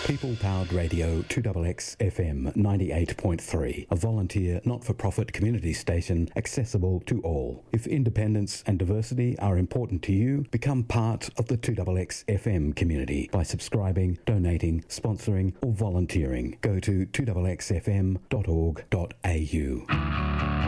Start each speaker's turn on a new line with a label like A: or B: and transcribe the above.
A: People-powered radio 2XX FM 98.3, a volunteer, not-for-profit community station accessible to all. If independence and diversity are important to you, become part of the 2XX FM community by subscribing, donating, sponsoring or volunteering. Go to 2xxfm.org.au.